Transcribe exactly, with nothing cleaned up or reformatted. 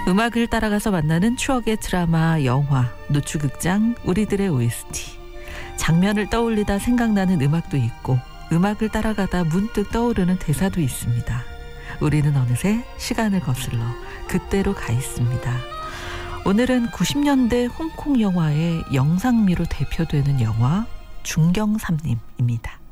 음악을 따라가서 만나는 추억의 드라마, 영화, 노추극장, 우리들의 오에스티. 장면을 떠올리다 생각나는 음악도 있고 음악을 따라가다 문득 떠오르는 대사도 있습니다. 우리는 어느새 시간을 거슬러 그때로 가 있습니다. 오늘은 구십 년대 홍콩 영화의 영상미로 대표되는 영화 중경삼림입니다.